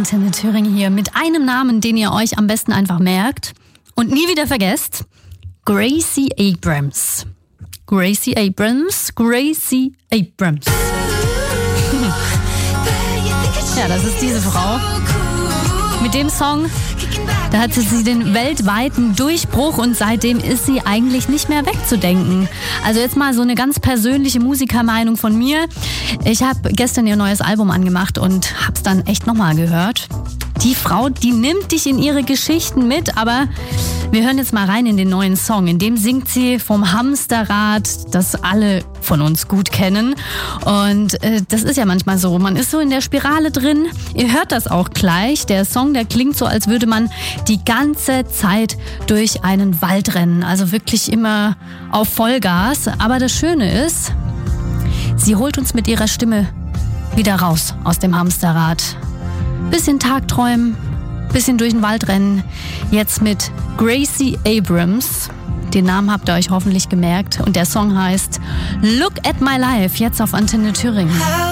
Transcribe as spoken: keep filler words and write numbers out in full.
Antenne Thüringen hier mit einem Namen, den ihr euch am besten einfach merkt und nie wieder vergesst. Gracie Abrams. Gracie Abrams. Gracie Abrams. Ja, das ist diese Frau. Mit dem Song, da hatte sie den weltweiten Durchbruch und seitdem ist sie eigentlich nicht mehr wegzudenken. Also jetzt mal so eine ganz persönliche Musikermeinung von mir. Ich habe gestern ihr neues Album angemacht und habe es dann echt nochmal gehört. Die Frau, die nimmt dich in ihre Geschichten mit, aber wir hören jetzt mal rein in den neuen Song. In dem singt sie vom Hamsterrad, das alle von uns gut kennen. Und äh, das ist ja manchmal so, man ist so in der Spirale drin. Ihr hört das auch gleich. Der Song, der klingt so, als würde man die ganze Zeit durch einen Wald rennen. Also wirklich immer auf Vollgas. Aber das Schöne ist, sie holt uns mit ihrer Stimme wieder raus aus dem Hamsterrad. Bisschen Tagträumen, bisschen durch den Wald rennen. Jetzt mit Gracie Abrams. Den Namen habt ihr euch hoffentlich gemerkt. Und der Song heißt Look at My Life, jetzt auf Antenne Thüringen.